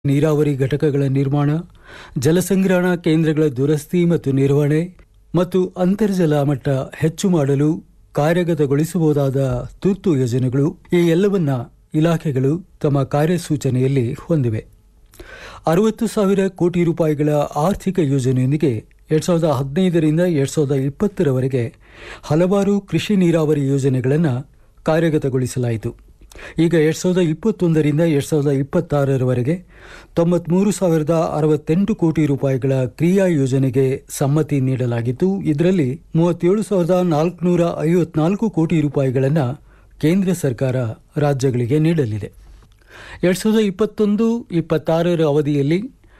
ನೀರಾವರಿ ಘಟಕಗಳ ನಿರ್ಮಾಣ, ಜಲಸಂಗ್ರಹಣಾ ಕೇಂದ್ರಗಳ ದುರಸ್ತಿ ಮತ್ತು ನಿರ್ವಹಣೆ ಮತ್ತು ಅಂತರ್ಜಲ ಮಟ್ಟ ಹೆಚ್ಚು ಮಾಡಲು ಕಾರ್ಯಗತಗೊಳಿಸಬಹುದಾದ ತುರ್ತು ಯೋಜನೆಗಳು ಈ ಎಲ್ಲವನ್ನ ಇಲಾಖೆಗಳು ತಮ್ಮ ಕಾರ್ಯಸೂಚನೆಯಲ್ಲಿ ಹೊಂದಿವೆ. 60,000 ಕೋಟಿ ರೂಪಾಯಿಗಳ ಆರ್ಥಿಕ ಯೋಜನೆಯೊಂದಿಗೆ 2015 ರಿಂದ 2020 ಹಲವಾರು ಕೃಷಿ ನೀರಾವರಿ ಯೋಜನೆಗಳನ್ನು ಕಾರ್ಯಗತಗೊಳಿಸಲಾಯಿತು. ಈಗ 2021 ರಿಂದ 2026 93,068 ಕೋಟಿ ರೂಪಾಯಿಗಳ ಕ್ರಿಯಾ ಯೋಜನೆಗೆ ಸಮ್ಮತಿ ನೀಡಲಾಗಿದ್ದು, ಇದರಲ್ಲಿ 37,454 ಕೋಟಿ ರೂಪಾಯಿಗಳನ್ನು ಕೇಂದ್ರ ಸರ್ಕಾರ ರಾಜ್ಯಗಳಿಗೆ ನೀಡಲಿದೆ. 2021-26 ಅವಧಿಯಲ್ಲಿ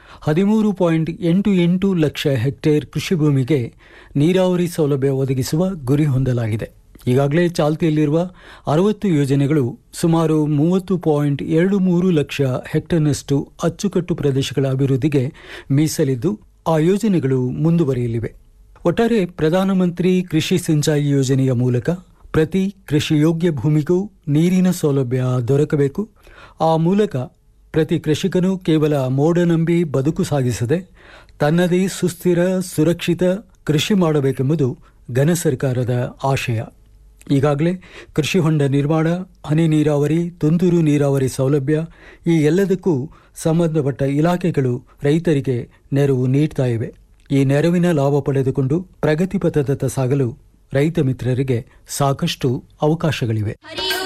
13.88 ಲಕ್ಷ ಹೆಕ್ಟೇರ್ ಕೃಷಿ ಭೂಮಿಗೆ ನೀರಾವರಿ ಸೌಲಭ್ಯ ಒದಗಿಸುವ ಗುರಿ ಹೊಂದಲಾಗಿದೆ. ಈಗಾಗಲೇ ಚಾಲ್ತಿಯಲ್ಲಿರುವ 60 ಯೋಜನೆಗಳು ಸುಮಾರು 30.23 ಲಕ್ಷ ಹೆಕ್ಟೇರ್ನಷ್ಟು ಅಚ್ಚುಕಟ್ಟು ಪ್ರದೇಶಗಳ ಅಭಿವೃದ್ಧಿಗೆ ಮೀಸಲಿದ್ದು, ಆ ಯೋಜನೆಗಳು ಮುಂದುವರಿಯಲಿವೆ. ಒಟ್ಟಾರೆ ಪ್ರಧಾನಮಂತ್ರಿ ಕೃಷಿ ಸಿಂಚಾಯಿ ಯೋಜನೆಯ ಮೂಲಕ ಪ್ರತಿ ಕೃಷಿಯೋಗ್ಯ ಭೂಮಿಗೂ ನೀರಿನ ಸೌಲಭ್ಯ ದೊರಕಬೇಕು. ಆ ಮೂಲಕ ಪ್ರತಿ ಕೃಷಿಕನು ಕೇವಲ ಮೋಡ ನಂಬಿ ಬದುಕು ಸಾಗಿಸದೆ ತನ್ನದೇ ಸುಸ್ಥಿರ, ಸುರಕ್ಷಿತ ಕೃಷಿ ಮಾಡಬೇಕೆಂಬುದು ಘನ ಸರ್ಕಾರದ ಆಶಯ. ಈಗಾಗಲೇ ಕೃಷಿ ಹೊಂಡ ನಿರ್ಮಾಣ, ಹನಿ ನೀರಾವರಿ, ತುಂತುರು ನೀರಾವರಿ ಸೌಲಭ್ಯ ಈ ಎಲ್ಲದಕ್ಕೂ ಸಂಬಂಧಪಟ್ಟ ಇಲಾಖೆಗಳು ರೈತರಿಗೆ ನೆರವು ನೀಡ್ತಾ ಇವೆ. ಈ ನೆರವಿನ ಲಾಭ ಪಡೆದುಕೊಂಡು ಪ್ರಗತಿ ಪಥದತ್ತ ಸಾಗಲು ರೈತ ಮಿತ್ರರಿಗೆ ಸಾಕಷ್ಟು ಅವಕಾಶಗಳಿವೆ.